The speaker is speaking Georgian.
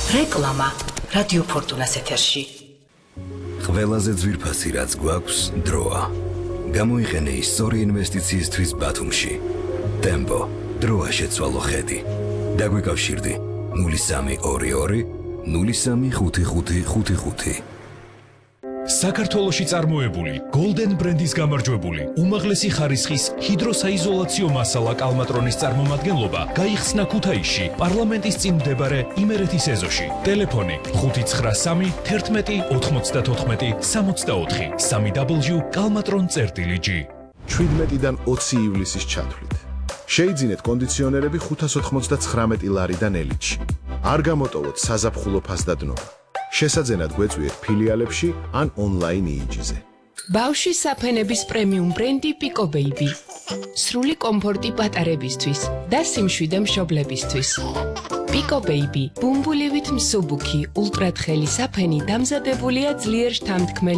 რეკლამა რადიო ფორტუნას ეთერში. ყველაზე ძვირფასი რაც გვაქვს დროა. გამოიყენე ის სწორი ინვესტიციისთვის ბათუმში. ტემპო, დროა შეცვალო ხედი. დაგვიკავშირდი 0322 035555. საქართველოში წარმოებული Golden ბრენდის გამარჯვებული უმაღლესი ხარისხის ჰიდროსაიზოლაციო მასალა კალმატრონის წარმომადგენლობა გაიხსნა ქუთაისში პარლამენტის წინ მდებარე იმერეთის ეზოში. ტელეფონი 593 11 94 64 www.kalmatron.gr 17-დან 20 ივლისის ჩათვლით. შეიძინეთ კონდიციონერები 599 ლარიდან ელიტში. არ გამოტოვოთ საზაფხულო ფასდადნობა. შესაძენად გვეწვიეთ ფილიალებში ან ონლაინ იიჯზე. ბავშვის საფენების პრემიუმ ბრენდი Pico Baby. სრული კომფორტი პატარებისთვის და სიმშვიდე მშობლებისთვის. Pico Baby. ბუმბულივით მსუბუქი, ულტრათხელი საფენი დამზადებულია ძლიერ შთამთქმელი